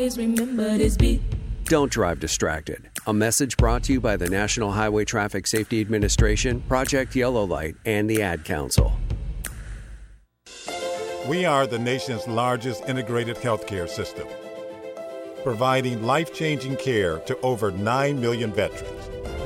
Remember this beat. Don't drive distracted. A message brought to you by the National Highway Traffic Safety Administration, Project Yellow Light, and the Ad Council. We are the nation's largest integrated healthcare system, providing life-changing care to over 9 million veterans.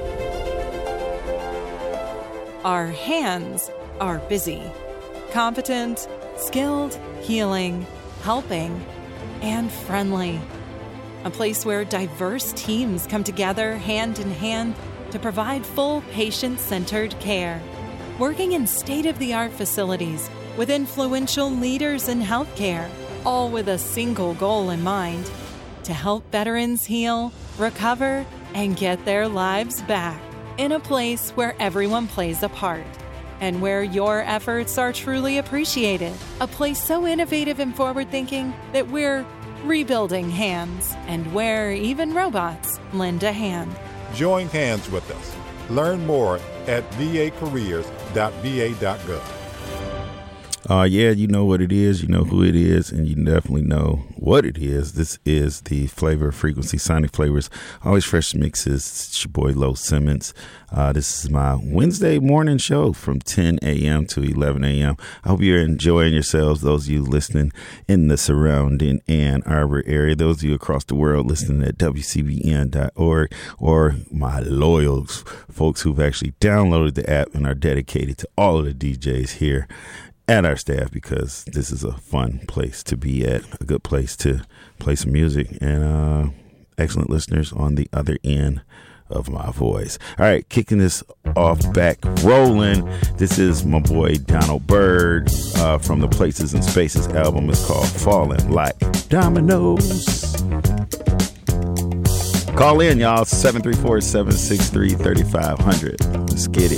Our hands are busy, competent, skilled, healing, helping, and friendly. A place where diverse teams come together hand in hand to provide full patient-centered care. Working in state-of-the-art facilities with influential leaders in healthcare, all with a single goal in mind: to help veterans heal, recover, and get their lives back. In a place where everyone plays a part and where your efforts are truly appreciated. A place so innovative and forward-thinking that we're rebuilding hands, and where even robots lend a hand. Join hands with us. Learn more at vacareers.va.gov. Yeah, you know what it is, you know who it is, and you definitely know what it is. This is the Flavor Frequency, Sonic Flavors, Always Fresh Mixes. It's your boy, Lo Simmons. This is my Wednesday morning show from 10 a.m. to 11 a.m. I hope you're enjoying yourselves, those of you listening in the surrounding Ann Arbor area, those of you across the world listening at WCBN.org, or my loyal folks who've actually downloaded the app and are dedicated to all of the DJs here and our staff, because this is a fun place to be at, a good place to play some music, and excellent listeners on the other end of my voice. All right, kicking this off, back rolling. This is my boy Donald Byrd from the Places and Spaces album. It's called Falling Like Dominoes. Call in, y'all, 734-763-3500. Let's get it.